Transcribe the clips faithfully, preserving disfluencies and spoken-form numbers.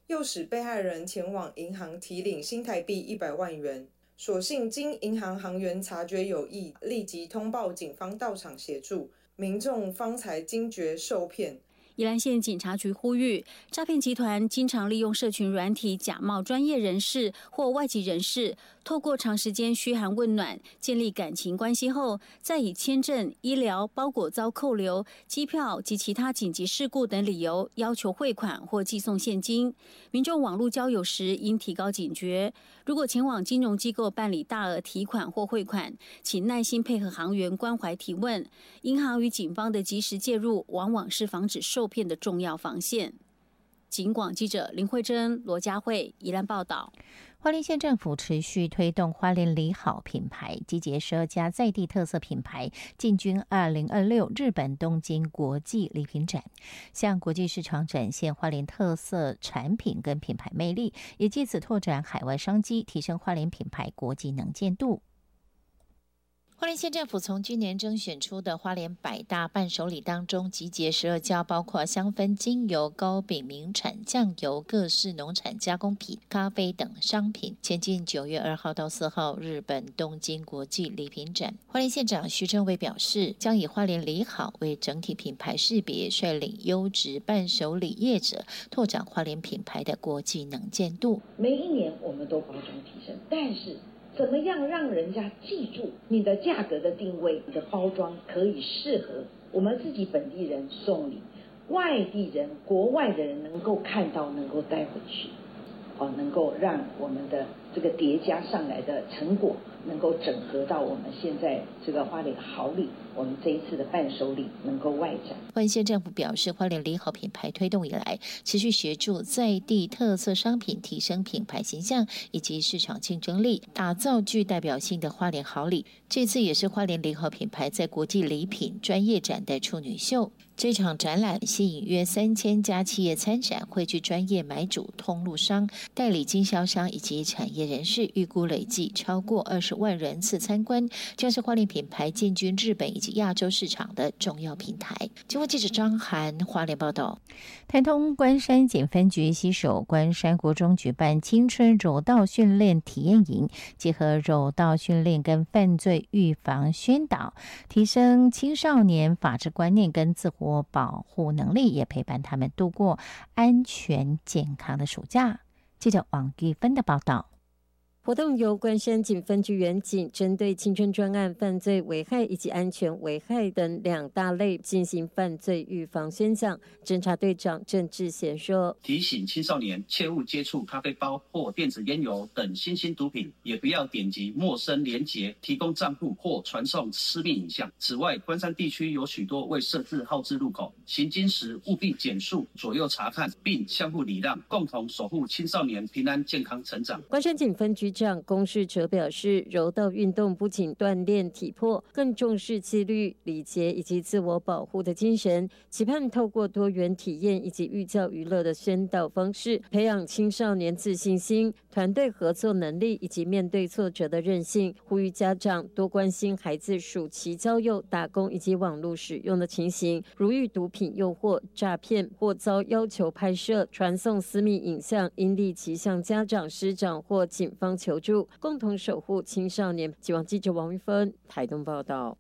诱使被害人前往银行提领新台币一百万元。所幸经银行行员察觉有异，立即通报警方到场协助，民众方才惊觉受骗。 宜兰县警察局呼吁，诈骗集团经常利用社群软体假冒专业人士或外籍人士，透过长时间嘘寒问暖、建立感情关系后，再以签证、医疗、包裹遭扣留、机票及其他紧急事故等理由要求汇款或寄送现金。民众网络交友时应提高警觉，如果前往金融机构办理大额提款或汇款，请耐心配合行员关怀提问。银行与警方的及时介入，往往是防止受骗的重要防线。警广记者林慧珍、罗佳慧宜兰报道。 花莲县政府持续推动花莲礼好品牌，集结十二家在地特色品牌，进军二零二六日本东京国际礼品展，向国际市场展现花莲特色产品跟品牌魅力，也借此拓展海外商机，提升花莲品牌国际能见度。花莲县政府从今年征选出的花莲百大伴手礼当中，集结十二家包括香氛、精油、糕饼、名产、酱油、各式农产加工品、咖啡等商品，前进九月二号到四号日本东京国际礼品展。花莲县长徐正伟表示，将以花莲礼好为整体品牌识别，率领优质伴手礼业者，拓展花莲品牌的国际能见度。 每一年我们都包装提升，但是怎么样让人家记住你的价格的定位，你的包装可以适合我们自己本地人送礼，外地人、国外的人能够看到，能够带回去，哦，能够让我们的这个叠加上来的成果能够整合到我们现在这个花莲好礼，我们这一次的伴手礼能够外展。 花莲县政府表示，花莲礼好品牌推动以来，持续协助在地特色商品提升品牌形象以及市场竞争力，打造具代表性的花莲好礼。这次也是花莲礼好品牌在国际礼品专业展的处女秀。这场展览吸引约三千家企业参展，汇聚专业买主、通路商、代理经销商以及产业人士，预估累计超过二十万人次参观，将是花莲品牌进军日本以及亚洲市场的重要平台。经过记者张涵花莲报道。台东关山检分局携手关山国中举办青春柔道训练体验营，结合柔道训练跟犯罪预防宣导，提升青少年法治观念跟自我保护能力，也陪伴他们度过安全健康的暑假。记者王玉芬的报道。 活动由关山警分局员警针对青春专案、犯罪危害以及安全危害等两大类进行犯罪预防宣讲。侦查队长郑志贤说：“ 提醒青少年切勿接触咖啡包或电子烟油等新兴毒品，也不要点击陌生连结、提供账户或传送私密影像。此外，关山地区有许多未设置号志路口，行经时务必减速、左右查看，并相互礼让，共同守护青少年平安健康成长。” 关山警分局长龚世哲表示，柔道运动不仅锻炼体魄，更重视纪律、礼节以及自我保护的精神，期盼透过多元体验以及寓教于乐的宣导方式，培养青少年自信心、团队合作能力以及面对挫折的韧性。呼吁家长多关心孩子暑期交友、打工以及网络使用的情形，如遇毒品诱惑、诈骗或遭要求拍摄、传送私密影像，应立即向家长、师长或警方求助，共同守护青少年。记网记者王玉芬台东报道。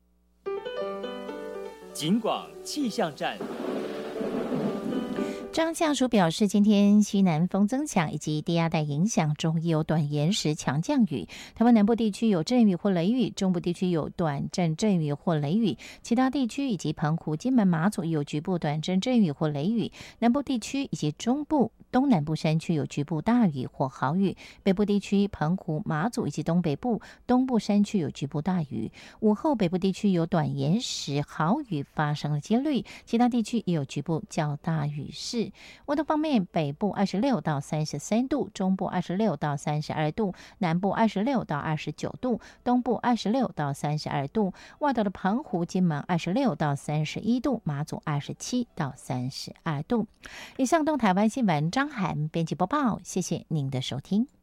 警广气象站。 张夏署表示，今天西南风增强以及低压带影响中，有短延时强降雨。台湾南部地区有阵雨或雷雨，中部地区有短暂阵雨或雷雨，其他地区以及澎湖、金门、马祖有局部短暂阵雨或雷雨。南部地区以及中部、东南部山区有局部大雨或豪雨。北部地区、澎湖、马祖以及东北部、东部山区有局部大雨。午后北部地区有短延时豪雨发生的几率，其他地区也有局部较大雨势。温度方面，北部二十六到三十三度，中部二十六到三十二度，南部二十六到二十九度，东部二十六到三十二度。外岛的澎湖、金门二十六到三十一度，马祖二十七到三十二度。以上东台湾新闻，张涵编辑播报，谢谢您的收听。